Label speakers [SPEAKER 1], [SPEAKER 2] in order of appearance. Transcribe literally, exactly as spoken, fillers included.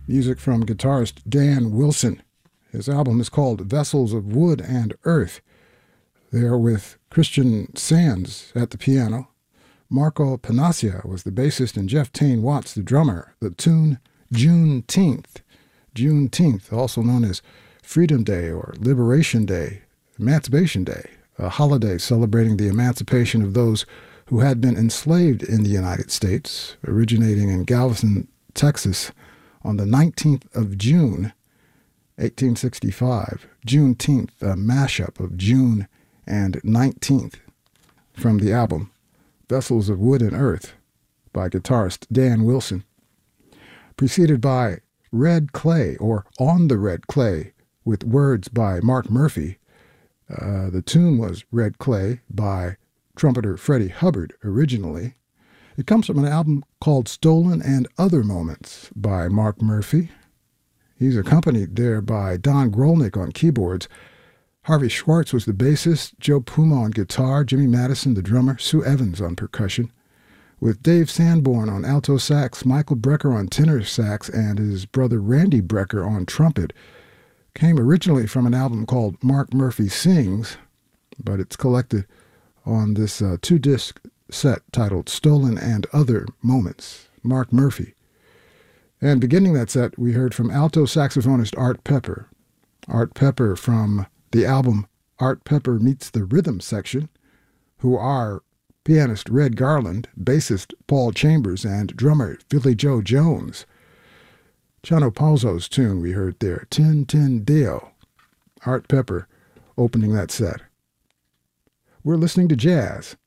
[SPEAKER 1] Music from guitarist Dan Wilson. His album is called Vessels of Wood and Earth. There with Christian Sands at the piano. Marco Panaccia was the bassist and Jeff Tain Watts the drummer. The tune Juneteenth. Juneteenth, also known as Freedom Day or Liberation Day, Emancipation Day, a holiday celebrating the emancipation of those who had been enslaved in the United States, originating in Galveston, Texas, on the nineteenth of June, eighteen sixty-five. Juneteenth, a mashup of June and nineteenth, from the album Vessels of Wood and Earth by guitarist Dan Wilson. Preceded by Red Clay, or On the Red Clay, with words by Mark Murphy. Uh, the tune was Red Clay by trumpeter Freddie Hubbard originally. It comes from an album called Stolen and Other Moments by Mark Murphy. He's accompanied there by Don Grolnick on keyboards. Harvey Schwartz was the bassist, Joe Puma on guitar, Jimmy Madison the drummer, Sue Evans on percussion, with Dave Sanborn on alto sax, Michael Brecker on tenor sax, and his brother Randy Brecker on trumpet. Came originally from an album called Mark Murphy Sings, but it's collected on this uh, two-disc set titled Stolen and Other Moments, Mark Murphy. And beginning that set, we heard from alto saxophonist Art Pepper. Art Pepper from the album Art Pepper Meets the Rhythm Section, who are pianist Red Garland, bassist Paul Chambers, and drummer Philly Joe Jones. Chano Palzo's tune we heard there, Tin Tin Deo. Art Pepper opening that set. We're listening to jazz